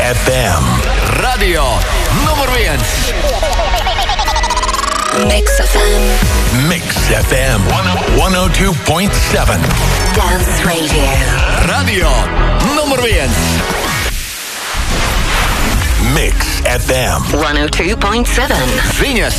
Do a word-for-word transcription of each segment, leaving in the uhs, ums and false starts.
эф эм. Radio nummer viens. Mix эф эм. Mix эф эм сто два целых семь. Dance Radio. Radio nummer viens. Mix эф эм сто два целых семь. Viņas.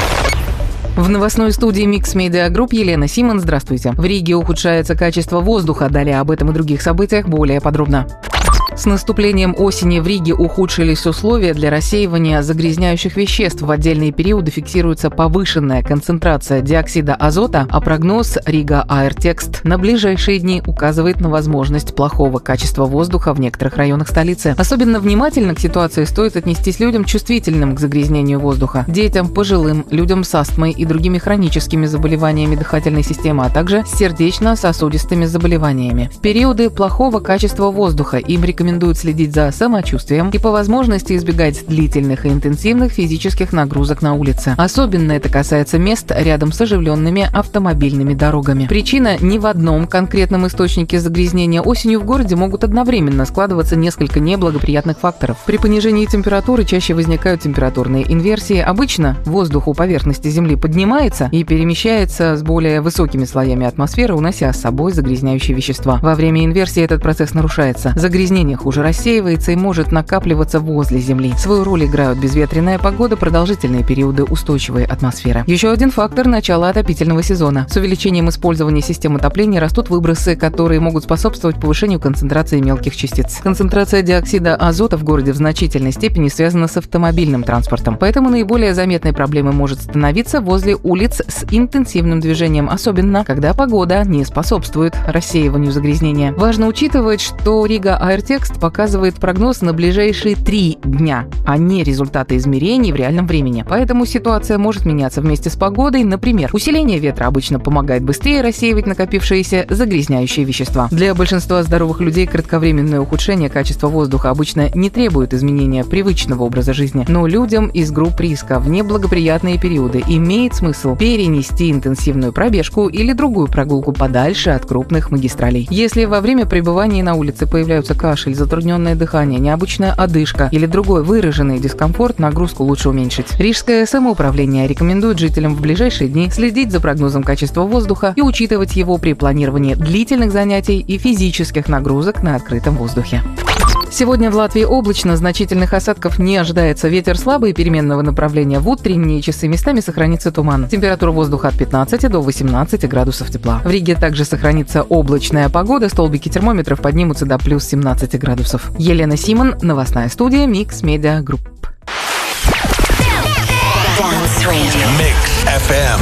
В новостной студии Mix Media Group Елена Симон. Здравствуйте. В Риге ухудшается качество воздуха. Далее об этом и других событиях более подробно. С наступлением осени в Риге ухудшились условия для рассеивания загрязняющих веществ. В отдельные периоды фиксируется повышенная концентрация диоксида азота, а прогноз Рига Аиртекст на ближайшие дни указывает на возможность плохого качества воздуха в некоторых районах столицы. Особенно внимательно к ситуации стоит отнестись людям, чувствительным к загрязнению воздуха, детям, пожилым, людям с астмой и другими хроническими заболеваниями дыхательной системы, а также с сердечно-сосудистыми заболеваниями. В периоды плохого качества воздуха им рекомендуется Рекомендуют следить за самочувствием и по возможности избегать длительных и интенсивных физических нагрузок на улице. Особенно это касается мест рядом с оживленными автомобильными дорогами. Причина не в одном конкретном источнике загрязнения. Осенью в городе могут одновременно складываться несколько неблагоприятных факторов. При понижении температуры чаще возникают температурные инверсии. Обычно воздух у поверхности Земли поднимается и перемещается с более высокими слоями атмосферы, унося с собой загрязняющие вещества. Во время инверсии этот процесс нарушается. Загрязнение хуже рассеивается и может накапливаться возле Земли. Свою роль играют безветренная погода, продолжительные периоды устойчивой атмосферы. Еще один фактор – начало отопительного сезона. С увеличением использования систем отопления растут выбросы, которые могут способствовать повышению концентрации мелких частиц. Концентрация диоксида азота в городе в значительной степени связана с автомобильным транспортом, поэтому наиболее заметной проблемой может становиться возле улиц с интенсивным движением, особенно когда погода не способствует рассеиванию загрязнения. Важно учитывать, что Рига Аиртекст показывает прогноз на ближайшие три дня, а не результаты измерений в реальном времени. Поэтому ситуация может меняться вместе с погодой. Например, усиление ветра обычно помогает быстрее рассеивать накопившиеся загрязняющие вещества. Для большинства здоровых людей кратковременное ухудшение качества воздуха обычно не требует изменения привычного образа жизни. Но людям из групп риска в неблагоприятные периоды имеет смысл перенести интенсивную пробежку или другую прогулку подальше от крупных магистралей. Если во время пребывания на улице появляются кашель, затрудненное дыхание, необычная одышка или другой выраженный дискомфорт, нагрузку лучше уменьшить. Рижское самоуправление рекомендует жителям в ближайшие дни следить за прогнозом качества воздуха и учитывать его при планировании длительных занятий и физических нагрузок на открытом воздухе. Сегодня в Латвии облачно, значительных осадков не ожидается. Ветер слабый и переменного направления. В утренние часы местами сохранится туман. Температура воздуха от пятнадцати до восемнадцати градусов тепла. В Риге также сохранится облачная погода. Столбики термометров поднимутся до плюс семнадцати градусов. Елена Симон, новостная студия Mix Media Group. Mix эф эм